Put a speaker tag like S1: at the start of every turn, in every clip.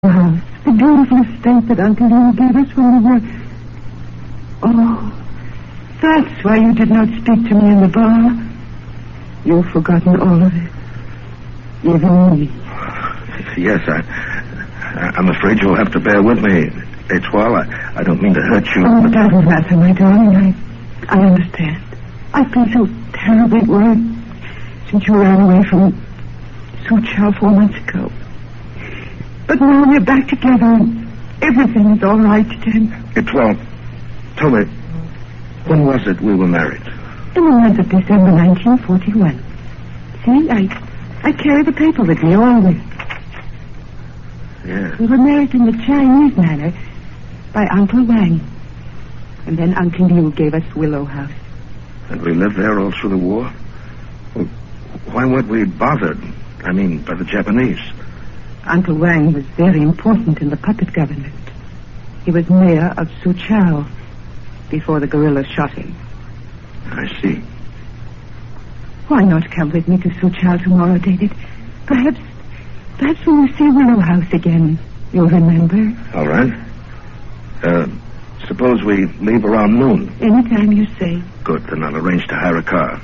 S1: house, the beautiful estate that Uncle Lou gave us when we were... Oh, that's why you did not speak to me in the bar. You've forgotten all of it. Even me.
S2: Yes, I'm afraid you'll have to bear with me, Etoile. I don't mean to hurt you.
S1: Oh, it doesn't matter, my darling. I understand. I've been so terribly worried since you ran away from Suchow 4 months ago. But now we're back together and everything is all right again.
S2: Etoile, tell me, when was it we were married?
S1: In the month of December 1941. See, I carry the paper with me always.
S2: Yes.
S1: We were married in the Chinese manner by Uncle Wang. And then Uncle Liu gave us Willow House.
S2: And we lived there all through the war? Well, why weren't we bothered? I mean, by the Japanese?
S1: Uncle Wang was very important in the puppet government. He was mayor of Suchow before the guerrillas shot him.
S2: I see.
S1: Why not come with me to Suchow tomorrow, David? Perhaps when we see Willow House again, you'll remember.
S2: All right. Suppose we leave around noon.
S1: Anytime you say.
S2: Good, then I'll arrange to hire a car.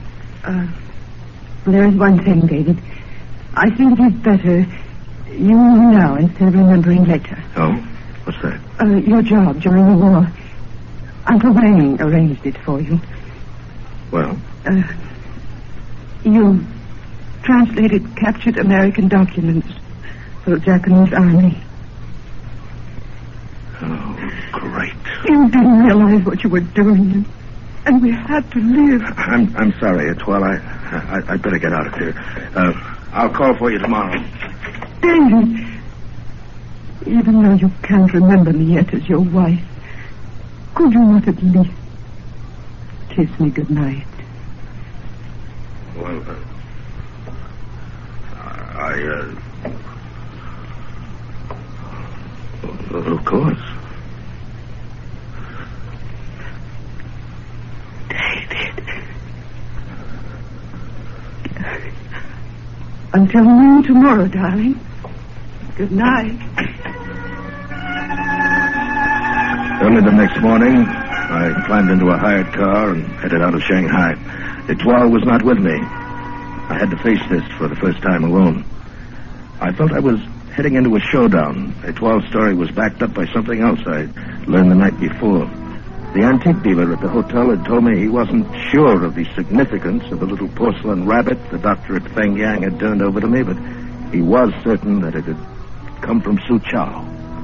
S1: There is one thing, David. I think it is better you know now instead of remembering later.
S2: Oh? What's that?
S1: Your job during the war. Uncle Wang arranged it for you.
S2: Well?
S1: You translated captured American documents for the Japanese army.
S2: Oh, great.
S1: You didn't realize what you were doing, and we had to live.
S2: I'm sorry, Etoile. I'd better get out of here. I'll call for you tomorrow.
S1: David, even though you can't remember me yet as your wife, could you not at least kiss me goodnight?
S2: Well, of course.
S1: David. Until noon tomorrow, darling. Good night.
S2: Early the next morning, I climbed into a hired car and headed out of Shanghai. Etoile was not with me. I had to face this for the first time alone. I felt I was heading into a showdown. Etoile's story was backed up by something else I learned the night before. The antique dealer at the hotel had told me he wasn't sure of the significance of the little porcelain rabbit the doctor at Fengyang had turned over to me, but he was certain that it had come from Suchow.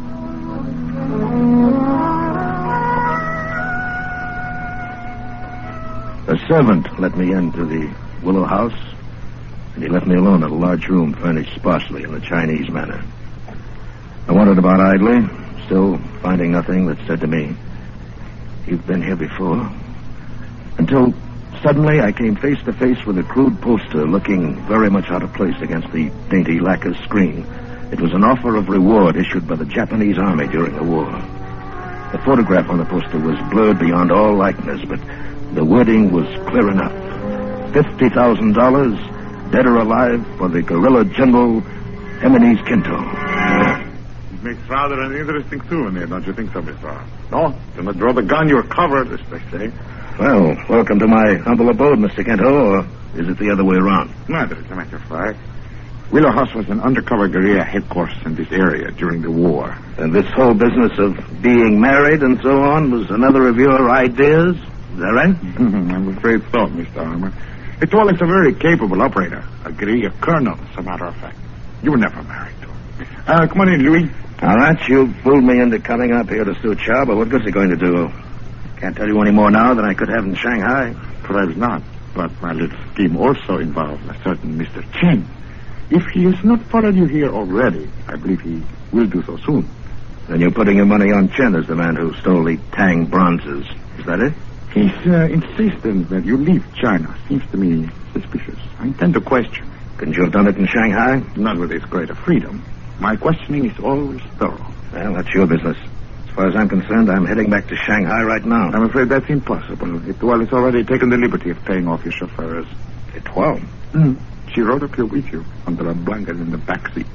S2: A servant let me into the Willow House, and he left me alone in a large room furnished sparsely in the Chinese manner. I wandered about idly, still finding nothing that said to me, "You've been here before," until suddenly I came face to face with a crude poster looking very much out of place against the dainty lacquer screen. It was an offer of reward issued by the Japanese army during the war. The photograph on the poster was blurred beyond all likeness, but the wording was clear enough. $50,000, dead or alive, for the guerrilla general Eminence Kinto.
S3: It makes rather an interesting souvenir, don't you think so, Mr. R? No, do not draw the gun, you're covered, as they say.
S2: Well, welcome to my humble abode, Mr. Kinto, or is it the other way around?
S3: Neither, as a matter of fact. Willow House was an undercover guerrilla headquarters in this area during the war.
S2: And this whole business of being married and so on was another of your ideas? Is that right?
S3: I'm afraid so, Mr. Armour. Etoile is a very capable operator, a guerrilla colonel, as a matter of fact. You were never married to her. Come on in, Louis.
S2: All right, you fooled me into coming up here to Suchow, but what good's it going to do? Can't tell you any more now than I could have in Shanghai.
S3: Perhaps not, but my little scheme also involves a certain Mr. Chen. If he has not followed you here already, I believe he will do so soon.
S2: Then you're putting your money on Chen as the man who stole the Tang bronzes. Is that it?
S3: His insistence that you leave China seems to me suspicious. I intend to question.
S2: Couldn't you have done it in Shanghai?
S3: Not with this greater freedom. My questioning is always thorough.
S2: Well, that's your business. As far as I'm concerned, I'm heading back to Shanghai right now.
S3: I'm afraid that's impossible. Etoile has already taken the liberty of paying off your chauffeurs.
S2: Etoile?
S3: She rode up here with you under a blanket in the back seat.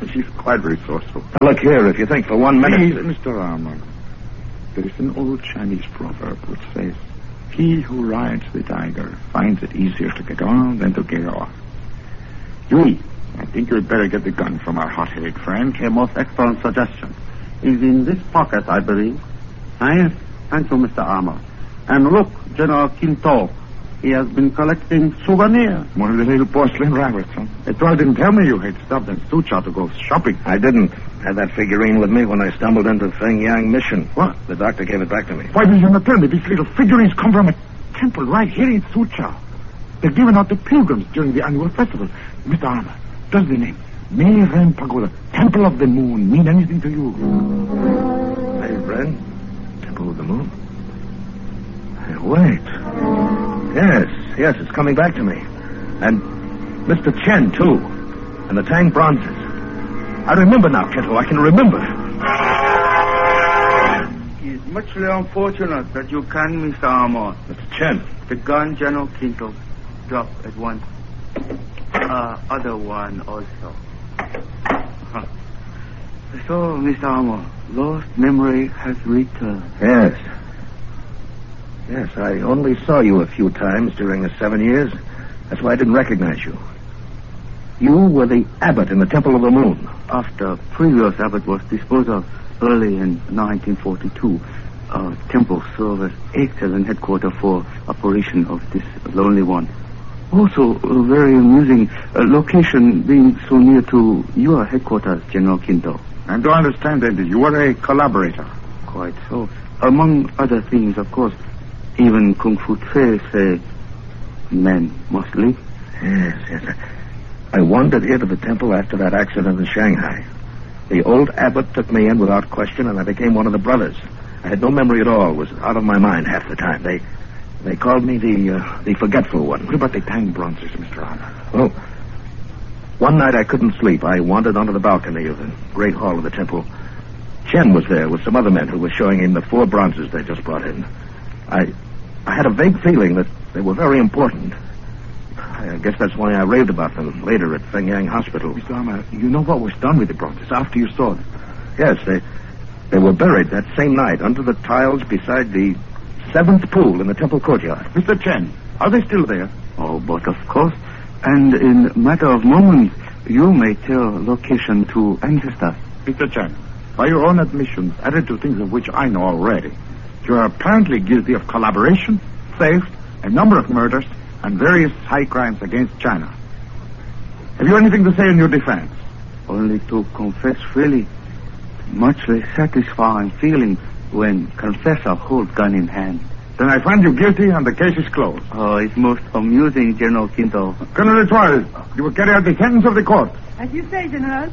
S3: She's quite resourceful.
S2: Look here, if you think for 1 minute...
S3: Please, Mr. Armour. There is an old Chinese proverb which says, he who rides the tiger finds it easier to get on than to get off. Yui, I think you'd better get the gun from our hot-headed friend.
S4: A most excellent suggestion. Is in this pocket, I believe. Yes. Thank you, Mr. Armour. And look, General Quinto. He has been collecting souvenirs.
S3: One of the little porcelain rabbits, huh? Etoile didn't tell me you had stopped in Sucha to go shopping.
S2: I didn't. Had that figurine with me when I stumbled into Feng Yang Mission.
S3: What?
S2: The doctor gave it back to me.
S3: Why did you not tell me these little figurines come from a temple right here in Sucha? They're given out to pilgrims during the annual festival. Mr. Armour, does the name Meiren Pagoda, Temple of the Moon, mean anything to you?
S2: Meiren? Temple of the Moon? Hey, wait. Yes, it's coming back to me. And Mr. Chen, too. And the Tang bronzes. I remember now, Kento. I can remember.
S4: It's muchly unfortunate that you can't, Mr. Armour.
S2: Mr. Chen.
S4: The gun General Quinto dropped at once. Other one also. So, Mr. Armour, lost memory has returned.
S2: Yes, I only saw you a few times during the 7 years. That's why I didn't recognize you. You were the abbot in the Temple of the Moon.
S4: After previous abbot was disposed of early in 1942, temple served as excellent headquarters for operation of this lonely one. Also, a very amusing location being so near to your headquarters, General Quinto.
S3: And to understand that you were a collaborator.
S4: Quite so. Among other things, of course, even Kung Fu Tse say men must live.
S2: Yes. I wandered here to the temple after that accident in Shanghai. The old abbot took me in without question, and I became one of the brothers. I had no memory at all. Was out of my mind half the time. They called me the forgetful one.
S3: What about the Tang bronzes, Mr. Armour?
S2: Well, one night I couldn't sleep. I wandered onto the balcony of the great hall of the temple. Chen was there with some other men who were showing him the 4 bronzes they just brought in. I had a vague feeling that they were very important. I guess that's why I raved about them later at Feng Yang Hospital.
S3: Mr. Armour, you know what was done with the bronzes after you saw them?
S2: Yes, they were buried that same night under the tiles beside the 7th pool in the temple courtyard.
S3: Mr. Chen, are they still there?
S4: Oh, but of course. And in a matter of moments, you may tell location to ancestors.
S3: Mr. Chen, by your own admissions, added to things of which I know already, you are apparently guilty of collaboration, theft, a number of murders, and various high crimes against China. Have you anything to say in your defense?
S4: Only to confess freely. Muchly satisfying feeling when confessor holds gun in hand.
S3: Then I find you guilty and the case is closed.
S4: Oh, it's most amusing, General Quinto.
S3: Colonel Etoile, you will carry out the sentence of the court.
S1: As you say, General.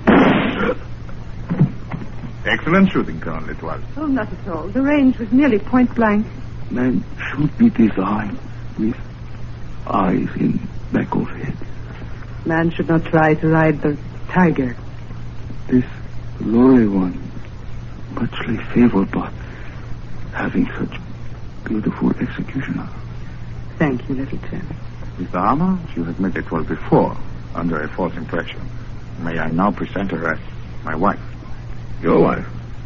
S3: Excellent shooting, Colonel Etoile.
S1: Oh, not at all. The range was nearly point blank.
S4: Man should be designed with eyes in back of head.
S1: Man should not try to ride the tiger.
S4: This lowly one, muchly favored by having such beautiful executioner.
S1: Thank you, little Chen.
S3: Mr. Armour, you have met Etoile before, under a false impression. May I now present her as my wife?
S2: Your wife?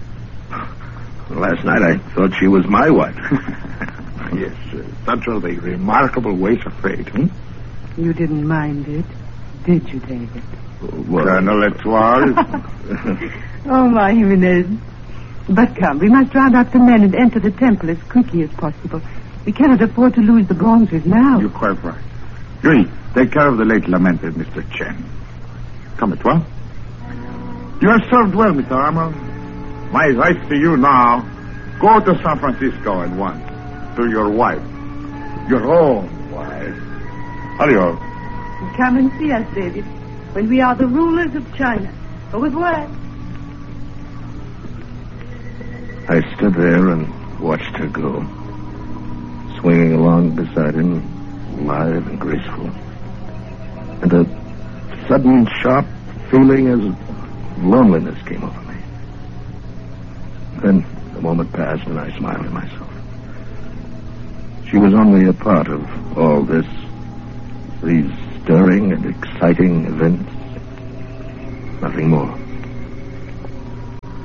S2: Last night I thought she was my wife.
S3: Yes, such are the remarkable ways of fate.
S1: You didn't mind it, did you, David?
S2: Well,
S3: Colonel Etoile.
S1: Oh, my Jimenez. But come, we must round up the men and enter the temple as quickly as possible. We cannot afford to lose the bronzes now.
S3: You're quite right. Yui, take care of the late lamented Mr. Chen. Come, Etoile. You have served well, Mr. Armour. My advice to you now, go to San Francisco at once. To your wife. Your own wife. Adios.
S1: Come and see us, David, when we are the rulers of China. Au revoir.
S2: I stood there and watched her go, swinging along beside him, lithe and graceful. And a sudden, sharp feeling of loneliness came over me. Then the moment passed and I smiled at myself. She was only a part of all this, these stirring and exciting events. Nothing more.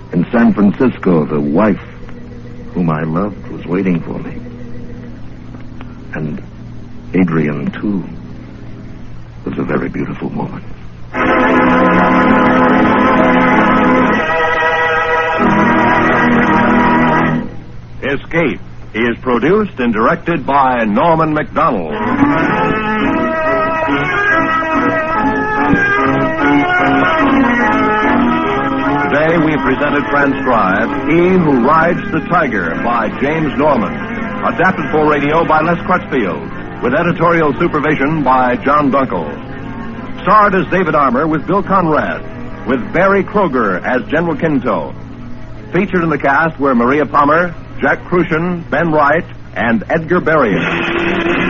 S2: In San Francisco, the wife whom I loved was waiting for me. And Adrian, too, was a very beautiful woman.
S5: Escape is produced and directed by Norman Macdonald. Today we presented transcribed He Who Rides the Tiger by James Norman, adapted for radio by Les Crutchfield, with editorial supervision by John Dunkel. Starred as David Armour with Bill Conrad, with Barry Kroger as General Kinto. Featured in the cast were Maria Palmer, Jack Crucian, Ben Wright, and Edgar Berrien.